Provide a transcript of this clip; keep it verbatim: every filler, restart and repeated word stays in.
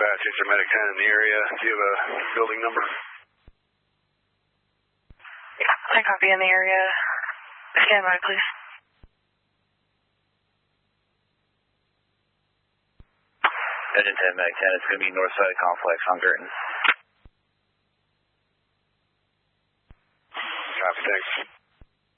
Dispatch, is Medic ten in the area? Do you have a building number? I copy in the area. Stand by, please. Engine ten, Medic ten, it's going to be north side complex on Girton. Copy, thanks.